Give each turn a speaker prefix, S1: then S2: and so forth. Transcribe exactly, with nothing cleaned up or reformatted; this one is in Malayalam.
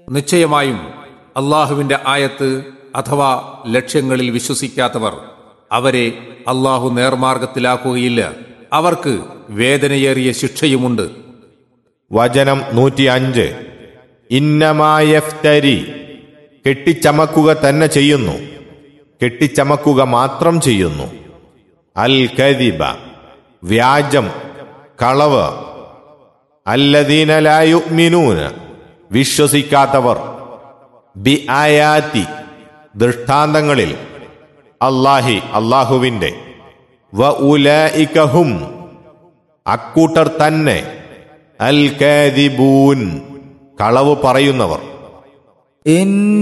S1: നിശ്ചയമായും അള്ളാഹുവിന്റെ ആയത്ത് അഥവാ ലക്ഷ്യങ്ങളിൽ വിശ്വസിക്കാത്തവർ അവരെ അള്ളാഹു നേർമാർഗത്തിലാക്കുകയില്ല. അവർക്ക് വേദനയേറിയ ശിക്ഷയുമുണ്ട്.
S2: വചനം നൂറ്റി അഞ്ച്. ഇന്നമായഫ്തരി, കെട്ടിച്ചമക്കുക തന്നെ ചെയ്യുന്നു, കെട്ടിച്ചമക്കുക മാത്രം ചെയ്യുന്നു. അൽ കദിബ, വ്യാജം, കളവ്. അല്ലദീന ലാ യുഅ്മിനൂന, വിശ്വസിക്കാത്തവർ. ബി ആയാതി, ദൃഷ്ടാന്തങ്ങളിൽ. അല്ലാഹി, അല്ലാഹുവിന്റെ. വ ഉലൈക ഹും, അക്കൂട്ടർ തന്നെ. അൽ കാദിബൂൻ, കളവ് പറയുന്നവർ.